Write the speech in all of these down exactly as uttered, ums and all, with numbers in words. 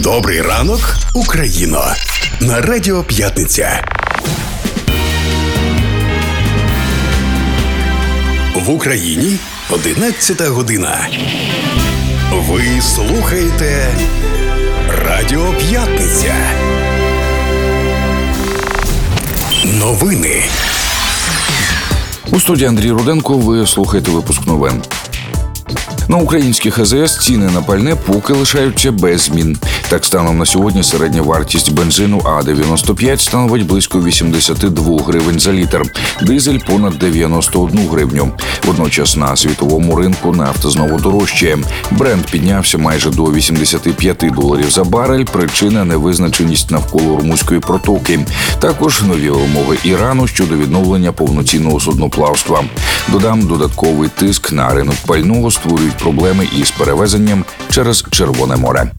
Добрий ранок, Україно! На Радіо П'ятниця. В Україні одинадцята година. Ви слухаєте Радіо П'ятниця. Новини. У студії Андрій Руденко. Ви слухаєте випуск новин. На українських АЗС ціни на пальне поки лишаються без змін. Так, станом на сьогодні середня вартість бензину А дев'яносто п'ять становить близько вісімдесят два гривень за літр, дизель – понад дев'яносто одну гривню. Водночас на світовому ринку нафта знову дорожчає. Брент піднявся майже до вісімдесят п'ять доларів за барель, причина – невизначеність навколо Ормузької протоки. Також нові вимоги Ірану щодо відновлення повноцінного судноплавства. Додам, додатковий тиск на ринок пального створюють проблеми із перевезенням через Червоне море.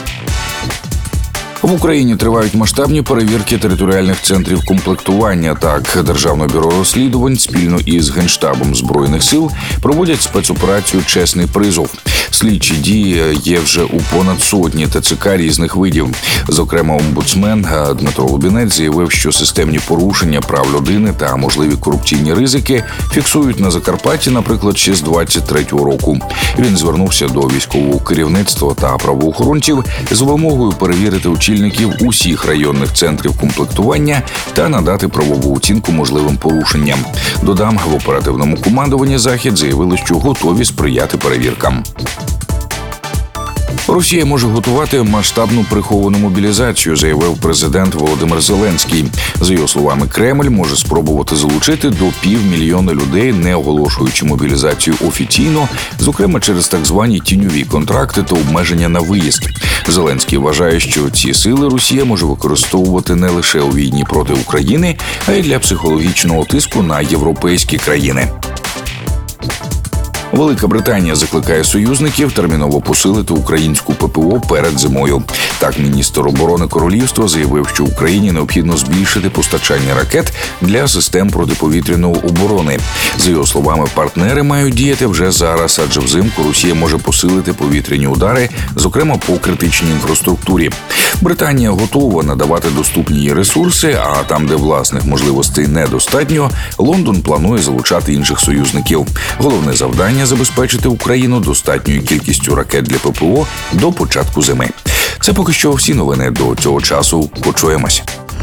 В Україні тривають масштабні перевірки територіальних центрів комплектування. Так, Державне бюро розслідувань спільно із Генштабом Збройних сил проводять спецоперацію «Чесний призов». Слідчі дії є вже у понад сотні ТЦК різних видів. Зокрема, омбудсмен Дмитро Лубінець заявив, що системні порушення прав людини та можливі корупційні ризики фіксують на Закарпатті, наприклад, ще з двадцять третього року. Він звернувся до військового керівництва та правоохоронців з вимогою перевірити очільників усіх районних центрів комплектування та надати правову оцінку можливим порушенням. Додам, в оперативному командуванні «Захід» заявили, що готові сприяти перевіркам. Росія може готувати масштабну приховану мобілізацію, заявив президент Володимир Зеленський. За його словами, Кремль може спробувати залучити до півмільйона людей, не оголошуючи мобілізацію офіційно, зокрема через так звані тіньові контракти та обмеження на виїзд. Зеленський вважає, що ці сили Росія може використовувати не лише у війні проти України, а й для психологічного тиску на європейські країни. Велика Британія закликає союзників терміново посилити українську ППО перед зимою. Так, міністр оборони королівства заявив, що Україні необхідно збільшити постачання ракет для систем протиповітряної оборони. За його словами, партнери мають діяти вже зараз, адже взимку Росія може посилити повітряні удари, зокрема по критичній інфраструктурі. Британія готова надавати доступні їй ресурси, а там, де власних можливостей недостатньо, Лондон планує залучати інших союзників. Головне завдання – забезпечити Україну достатньою кількістю ракет для ППО до початку зими. Це поки що всі новини до цього часу. Почуємось.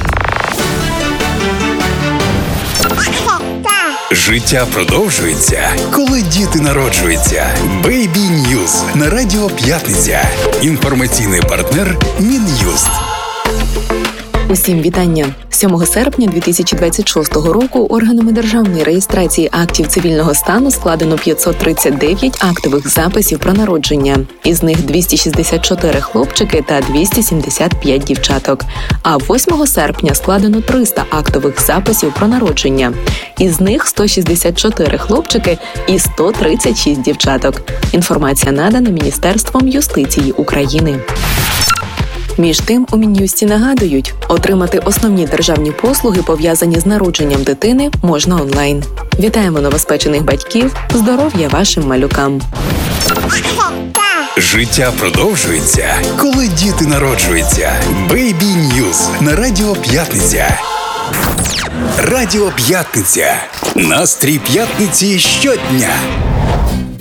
Життя продовжується, коли діти народжуються. Baby News на Радіо П'ятниця. Інформаційний партнер Мін'юст. Усім вітання! сьомого серпня дві тисячі двадцять шостого року органами державної реєстрації актів цивільного стану складено п'ятсот тридцять дев'ять актових записів про народження. Із них двісті шістдесят чотири хлопчики та двісті сімдесят п'ять дівчаток. А восьмого серпня складено триста актових записів про народження. Із них сто шістдесят чотири хлопчики і сто тридцять шість дівчаток. Інформація надана Міністерством юстиції України. Між тим, у Мін'юсті нагадують, отримати основні державні послуги, пов'язані з народженням дитини, можна онлайн. Вітаємо новоспечених батьків, здоров'я вашим малюкам. Життя продовжується, коли діти народжуються. Baby News на Радіо П'ятниця. Радіо П'ятниця. Настрій п'ятниці щодня.